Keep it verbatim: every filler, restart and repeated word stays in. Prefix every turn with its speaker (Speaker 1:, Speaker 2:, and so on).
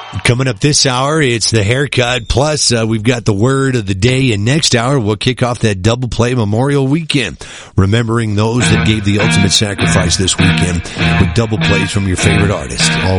Speaker 1: Coming up this hour, it's the haircut. Plus, uh, we've got the word of the day. And next hour, we'll kick off that double play Memorial Weekend, remembering those that gave the ultimate sacrifice this weekend with double plays from your favorite artist. All